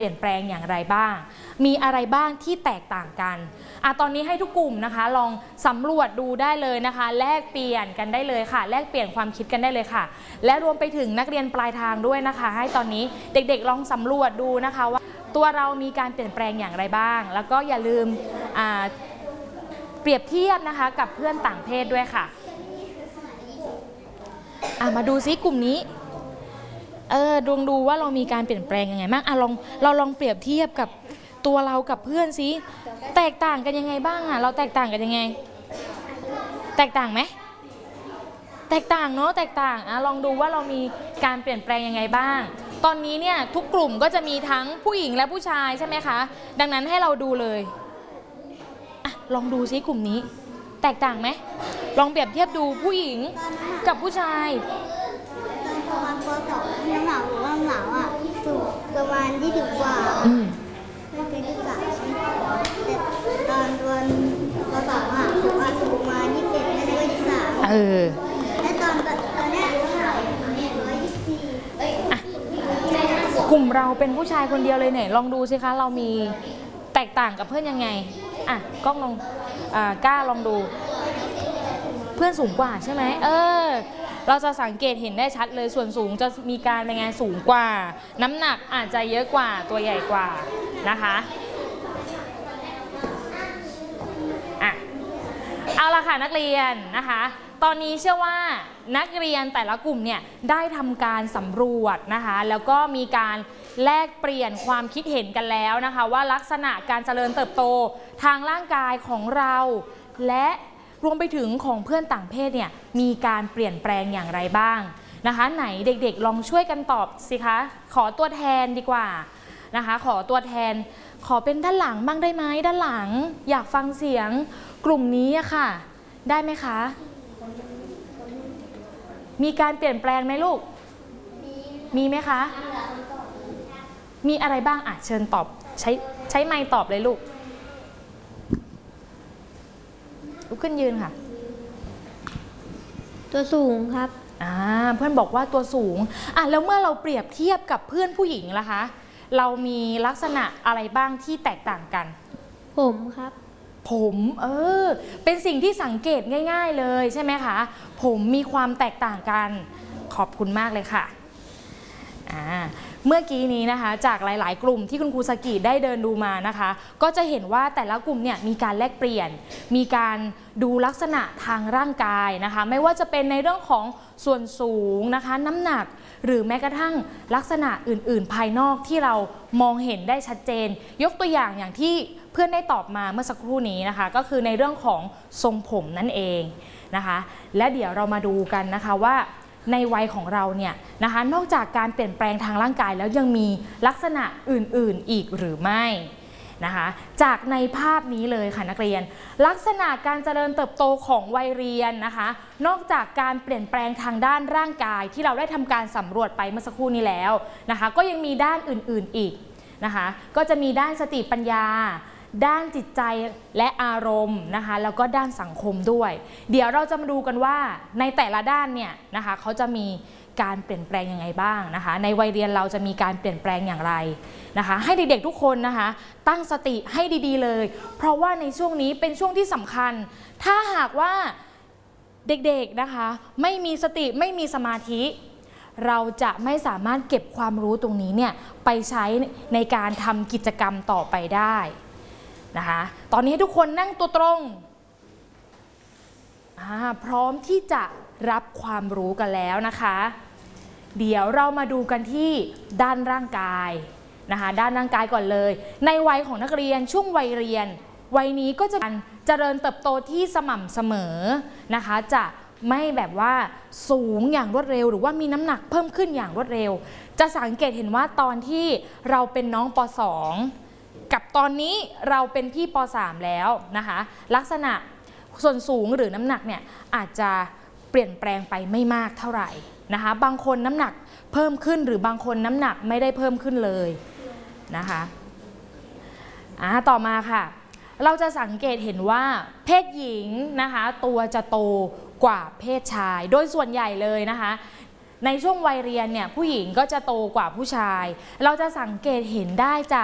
เปลี่ยนแปลงอย่างไรบ้างมีอะไรบ้างที่แตกต่างกันตอนนี้ให้ทุกกลุ่มนะคะลองสำรวจดูได้เลยนะคะแลกเปลี่ยนกันได้เลยค่ะแลกเปลี่ยนความคิดกันได้เลยค่ะและรวมไปถึงนักเรียนปลายทางด้วยนะคะให้ตอนนี้เด็กๆลองสำรวจดูนะคะว่าตัวเรามีการเปลี่ยนแปลงอย่างไรบ้างแล้วก็อย่าลืมเปรียบเทียบนะคะกับเพื่อนต่างเพศด้วยค่ะมาดูซิกลุ่มนี้ดูว่าเรามีการเปลี่ยนแปลงยังไงบ้างเราลองเปรียบเทียบกับตัวเรากับเพื่อนซิแตกต่างกันยังไงบ้างเราแตกต่างกันยังไงแตกต่างไหมแตกต่างเนาะแตกต่างลองดูว่าเรามีการเปลี่ยนแปลงยังไงบ้างตอนนี้เนี่ยทุกกลุ่มก็จะมีทั้งผู้หญิงและผู้ชายใช่ไหมคะดังนั้นให้เราดูเลยลองดูซิกลุ่มนี้แตกต่างไหมลองเปรียบเทียบดูผู้หญิงกับผู้ชายประมาณป.2น้ำหนักสูงประมาณ20 กว่าไม่เกิน23แต่ตอนป.2ผมสูงมา27ไม่ได้ก็23และตอนนี้124 กลุ่มเราเป็นผู้ชายคนเดียวเลยเนี่ยลองดูสิคะเรามีแตกต่างกับเพื่อนยังไงกล้องลองกล้าลองดูเพื่อนสูงกว่าใช่ไหมเราจะสังเกตเห็นได้ชัดเลยส่วนสูงจะมีการเป็นไงสูงกว่าน้ำหนักอาจจะเยอะกว่าตัวใหญ่กว่านะคะเอาละค่ะนักเรียนนะคะตอนนี้เชื่อว่านักเรียนแต่ละกลุ่มเนี่ยได้ทำการสำรวจนะคะแล้วก็มีการแลกเปลี่ยนความคิดเห็นกันแล้วนะคะว่าลักษณะการเจริญเติบโตทางร่างกายของเราและรวมไปถึงของเพื่อนต่างเพศเนี่ยมีการเปลี่ยนแปลงอย่างไรบ้างนะคะไหนเด็กๆลองช่วยกันตอบสิคะขอตัวแทนดีกว่านะคะขอตัวแทนขอเป็นด้านหลังบ้างได้ไหมด้านหลังอยากฟังเสียงกลุ่มนี้ค่ะได้ไหมคะมีการเปลี่ยนแปลงไหมลูกมีไหมคะมีอะไรบ้างเชิญตอบใช้ไมค์ตอบเลยลูกลุกขึ้นยืนค่ะตัวสูงครับเพื่อนบอกว่าตัวสูงแล้วเมื่อเราเปรียบเทียบกับเพื่อนผู้หญิงล่ะคะเรามีลักษณะอะไรบ้างที่แตกต่างกันผมครับผมเป็นสิ่งที่สังเกตง่ายๆเลยใช่ไหมคะผมมีความแตกต่างกันขอบคุณมากเลยค่ะเมื่อกี้นี้นะคะจากหลายๆกลุ่มที่คุณครูสกิได้เดินดูมานะคะก็จะเห็นว่าแต่ละกลุ่มเนี่ยมีการแลกเปลี่ยนมีการดูลักษณะทางร่างกายนะคะไม่ว่าจะเป็นในเรื่องของส่วนสูงนะคะน้ำหนักหรือแม้กระทั่งลักษณะอื่นๆภายนอกที่เรามองเห็นได้ชัดเจนยกตัวอย่างที่เพื่อนได้ตอบมาเมื่อสักครู่นี้นะคะก็คือในเรื่องของทรงผมนั่นเองนะคะและเดี๋ยวเรามาดูกันนะคะว่าในวัยของเราเนี่ยนะคะนอกจากการเปลี่ยนแปลงทางร่างกายแล้วยังมีลักษณะอื่นๆอีกหรือไม่นะคะจากในภาพนี้เลยค่ะนักเรียนลักษณะการเจริญเติบโตของวัยเรียนนะคะนอกจากการเปลี่ยนแปลงทางด้านร่างกายที่เราได้ทำการสำรวจไปเมื่อสักครู่นี้แล้วนะคะก็ยังมีด้านอื่นๆอีกนะคะก็จะมีด้านสติปัญญาด้านจิตใจและอารมณ์นะคะแล้วก็ด้านสังคมด้วยเดี๋ยวเราจะมาดูกันว่าในแต่ละด้านเนี่ยนะคะเขาจะมีการเปลี่ยนแปลงยังไงบ้างนะคะในวัยเรียนเราจะมีการเปลี่ยนแปลงอย่างไรนะคะให้เด็กๆทุกคนนะคะตั้งสติให้ดีๆเลยเพราะว่าในช่วงนี้เป็นช่วงที่สำคัญถ้าหากว่าเด็กๆนะคะไม่มีสติไม่มีสมาธิเราจะไม่สามารถเก็บความรู้ตรงนี้เนี่ยไปใช้ในการทำกิจกรรมต่อไปได้นะคะตอนนี้ทุกคนนั่งตัวตรงพร้อมที่จะรับความรู้กันแล้วนะคะเดี๋ยวเรามาดูกันที่ด้านร่างกายนะคะด้านร่างกายก่อนเลยในวัยของนักเรียนช่วงวัยเรียนวัยนี้ก็จะเจริญเติบโตที่สม่ำเสมอนะคะจะไม่แบบว่าสูงอย่างรวดเร็วหรือว่ามีน้ำหนักเพิ่มขึ้นอย่างรวดเร็วจะสังเกตเห็นว่าตอนที่เราเป็นน้องป.2กับตอนนี้เราเป็นพี่ป.3แล้วนะคะลักษณะส่วนสูงหรือน้ำหนักเนี่ยอาจจะเปลี่ยนแปลงไปไม่มากเท่าไหร่นะคะบางคนน้ำหนักเพิ่มขึ้นหรือบางคนน้ำหนักไม่ได้เพิ่มขึ้นเลยนะคะต่อมาค่ะเราจะสังเกตเห็นว่าเพศหญิงนะคะตัวจะโตกว่าเพศชายโดยส่วนใหญ่เลยนะคะในช่วงวัยเรียนเนี่ยผู้หญิงก็จะโตกว่าผู้ชายเราจะสังเกตเห็นได้จาก